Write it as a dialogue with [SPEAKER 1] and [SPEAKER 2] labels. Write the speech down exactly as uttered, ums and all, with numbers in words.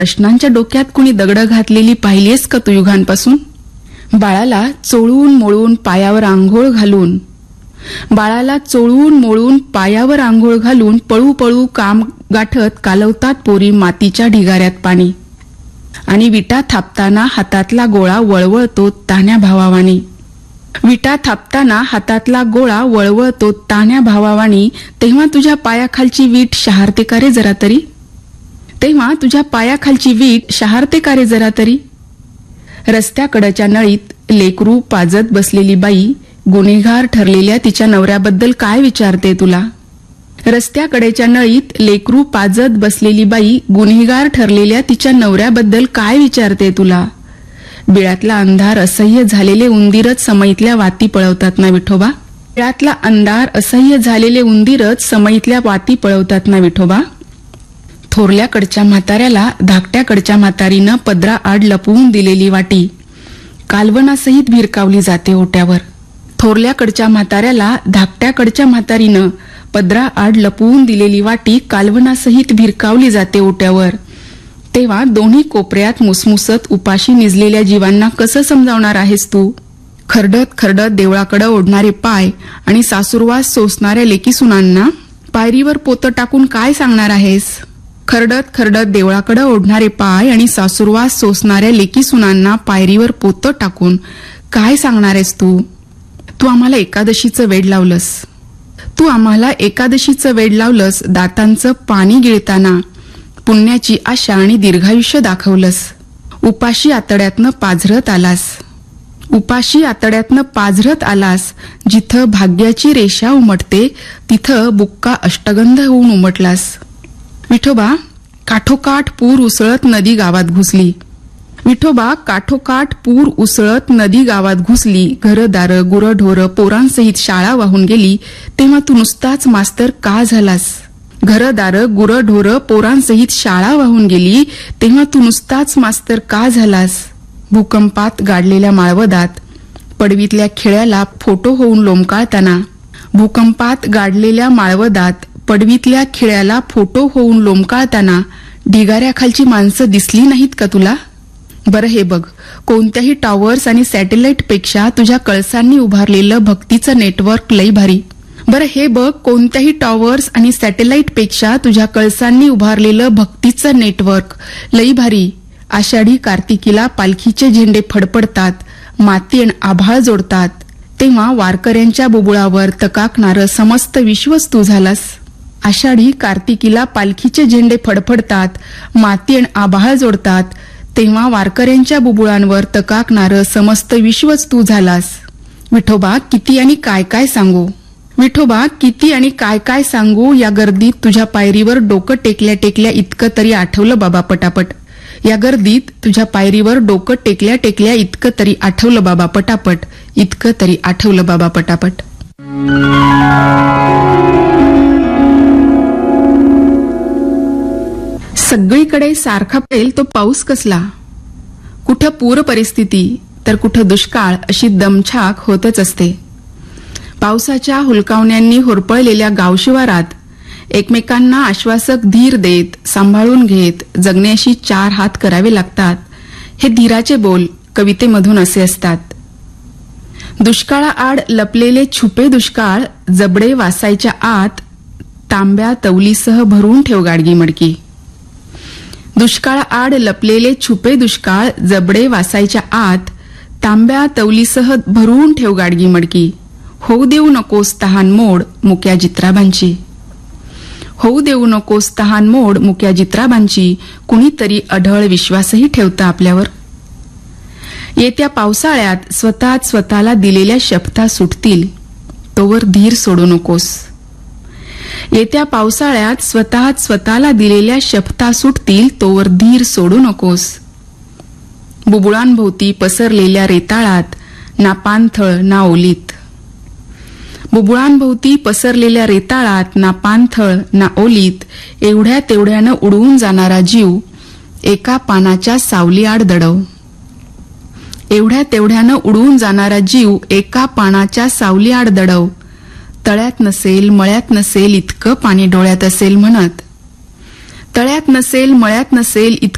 [SPEAKER 1] प्रश्नांच्या डोक्यात कुणी दगडं घातलेली पाहिलीयस का तू युगांपासून? बाळाला चोळून मोळून पायावर आंघोळ घालून बाळाला चोळून मोळून पायावर आंघोळ घालून पळू पळू काम गाठत कालवतात पोरी मातीच्या ढिगाऱ्यात पाणी. आणि विटा थापताना हातातला गोळा वळवळतो तान्या भावावानी. विटा थापताना हातातला गोळा वळवळतो तान्या भावावानी. तेव्हा तुझ्या पायाखालची वीट शहारते का रे जरा तरी? तेव्हा तुझ्या पायाखालची वीट शहारते का रे जरा तरी? रस्त्याकडच्या नळीत लेकरू पाजत बसलेली बाई गुन्हेगार ठरलेल्या तिच्या नवऱ्याबद्दल काय विचारते तुला? रस्त्याकडेच्या नळीत लेकरू पाजत बसलेली बाई गुन्हेगार ठरलेल्या तिच्या नवऱ्याबद्दल काय विचारते तुला? बिळातला अंधार असह्य झालेले उंदीरच समईतल्या वाती पळवतात ना विठोबा? बिळातला अंधार असह्य झालेले उंदीरच समईतल्या वाती पळवतात ना विठोबा? थोरल्याकडच्या म्हाताऱ्याला धाकट्याकडच्या म्हातारीनं पदरा आड लपवून दिलेली वाटी कालवनासहित भिरकावली जाते ओट्यावर. थोरल्याकडच्या म्हाताऱ्याला धाकट्याकडच्या म्हातारीनं पदरा आड लपवून दिलेली वाटी कालवनासहित भिरकावली जाते ओट्यावर. तेव्हा दोन्ही कोपऱ्यात मुसमुसत उपाशी निजलेल्या जीवांना कसं समजावणार आहेस तू? खरडत खरडत देवळाकडे ओढणारे पाय आणि सासूरवास सोसणाऱ्या लेकीसुनांना पायरीवर पोतं टाकून काय सांगणार आहेस? खरडत खरडत देवळाकडे ओढणारे पाय आणि सासूरवास सोसणाऱ्या लेकीसुनांना पायरीवर पोतं टाकून काय सांगणार आहेस तू? तू आम्हाला एकादशीचं वेड लावलंस. तू आम्हाला एकादशीचं वेड लावलंस. दातांचं पाणी गिळताना पुण्याची आशा आणि दीर्घायुष्य दाखवलंस. उपाशी आतड्यातनं पाझरत आलास. उपाशी आतड्यातनं पाझरत आलास. जिथं भाग्याची रेषा उमटते तिथं बुक्का अष्टगंध होऊन उमटलास. विठोबा काठोकाठ पूर उसळत नदी गावात घुसली. विठोबा काठोकाठ पूर उसळत नदी गावात घुसली. घरदारं गुरढोरं पोरांसहित शाळा वाहून गेली. तेव्हा तू नुसताच मास्तर का झालास? घरदारं गुरढोरं पोरांसहित शाळा वाहून गेली. तेव्हा तू नुसताच मास्तर का झालास? भूकंपात गाडलेल्या माळवदात पडवीतल्या खिळ्याला फोटो होऊन लोंबकाळताना भूकंपात गाडलेल्या माळवदात पडवीतल्या खिळ्याला फोटो होऊन लोंबकाळताना ढिगाऱ्याखालची माणसं दिसली नाहीत का तुला? बरं हे बघ, कोणत्याही टॉवर्स आणि सॅटेलाइट पेक्षा तुझ्या कळसांनी उभारलेलं भक्तीचं नेटवर्क लई भारी. बरं हे बघ, कोणत्याही टॉवर्स आणि सॅटेलाइट पेक्षा तुझ्या कळसांनी उभारलेलं भक्तीचं नेटवर्क लई भारी. आषाढी कार्तिकीला पालखीचे झेंडे फडफडतात, माती आणि आभाळ जोडतात. तेव्हा वारकऱ्यांच्या बुबुळावर तकाकणारं समस्त विश्वच तू झालास. आषाढी कार्तिकीला पालखीचे झेंडे फडफडतात, माती आणि आभाळ जोडतात. तेव्हा वारकऱ्यांच्या बुबुळांवर तकाकणारं समस्त विश्वच तू झालास. विठोबा किती आणि काय काय सांगू? विठोबा किती आणि काय काय सांगू? या गर्दीत तुझ्या पायरीवर डोकं टेकल्या टेकल्या इतकं तरी आठवलं बाबा पटापट. या गर्दीत तुझ्या पायरीवर डोकं टेकल्या टेकल्या इतकं तरी आठवलं बाबा पटापट. इतकं तरी आठवलं बाबा पटापट. सगळीकडे सारखा पडेल तो पाऊस कसला? कुठं पूर परिस्थिती तर कुठं दुष्काळ अशी दमछाक होतच असते. पावसाच्या हुलकावण्यांनी होरपळलेल्या गावशिवारात एकमेकांना आश्वासक धीर देत सांभाळून घेत जगण्याशी चार हात करावे लागतात. हे धीराचे बोल कवितेमधून असे असतात. दुष्काळाआड लपलेले छुपे दुष्काळ जबडे वासायच्या आत तांब्या तवलीसह भरून ठेव गाडगी मडकी. दुष्काळाआड लपलेले छुपे दुष्काळ जबडे वासायच्या आत तांब्या तवलीसह भरून ठेव गाडगी मडकी. होऊ देऊ नकोस तहान मोड मुक्या जित्राबांची. होऊ देऊ नकोस तहान मोड मुक्या जित्राबांची. कुणीतरी अढळ विश्वासही ठेवतं आपल्यावर. येत्या पावसाळ्यात स्वतःच स्वतःला दिलेल्या शपथा सुटतील तोवर धीर सोडू नकोस. येत्या पावसाळ्यात स्वतःच स्वतःला दिलेल्या शपथा सुटतील तोवर धीर सोडू नकोस. बुबुळांभोवती पसरलेल्या रेताळात ना पाणथळ ना ओलीत. बुबुळांभोवती पसरलेल्या रेताळात ना पाणथळ ना ओलीत एवढ्या तेवढ्यानं उडवून जाणारा जीव एका पानाच्या सावलीआड दडव. एवढ्या तेवढ्यानं उडवून जाणारा जीव एका पानाच्या सावलीआड दडव. तळ्यात नसेल मळ्यात नसेल इतकं पाणी डोळ्यात असेल म्हणत. तळ्यात नसेल मळ्यात नसेल इतकं